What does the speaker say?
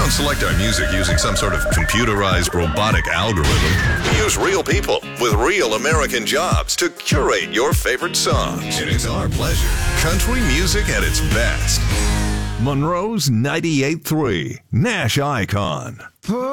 don't select our music using some sort of computerized robotic algorithm. We use real people with real American jobs to curate your favorite songs. And it's our pleasure. Country music at its best. Monroe's 98.3, Nash Icon.